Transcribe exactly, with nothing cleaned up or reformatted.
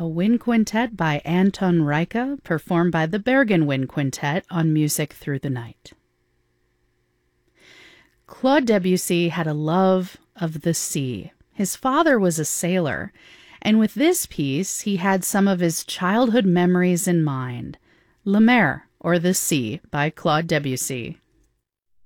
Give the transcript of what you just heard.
a wind quintet by Anton Reicha, performed by the Bergen Wind Quintet on Music Through the Night. Claude Debussy had a love of the sea. His father was a sailor, and with this piece he had some of his childhood memories in mind. La Mer, or The Sea, by Claude Debussy.